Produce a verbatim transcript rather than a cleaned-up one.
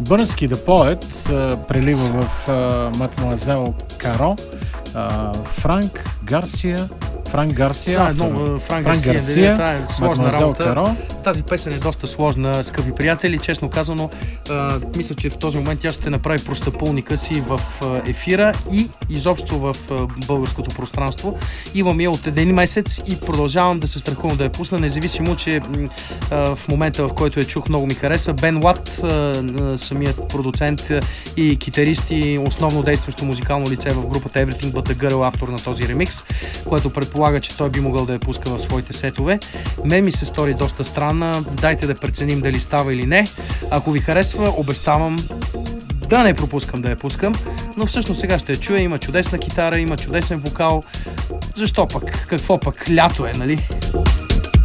Бърнски да поет прелива в Мадмуазел Каро, Франк Гарсия, Франк Гарсия, да, но, Франк, Франк Гарсия, Гарсия това е сложна работа. Каро. Тази песен е доста сложна, скъпи приятели. Честно казано, а, мисля, че в този момент тя ще направи простъпълника си в а, ефира и изобщо в а, българското пространство. Имам я от един месец и продължавам да се страхувам да я пусна, независимо, че а, в момента, в който я чух, много ми хареса. Бен Уат, а, самият продуцент и китарист и основно действащо музикално лице в групата Everything But The Girl, автор на този ремикс, което предполага, че той би могъл да я пуска в своите сетове. Мен ми се стори доста странна. Дайте да преценим дали става или не. Ако ви харесва, обещавам да не пропускам да я пускам, но всъщност сега ще я чуя. Има чудесна китара, има чудесен вокал. Защо пък? Какво пък? Лято е, нали?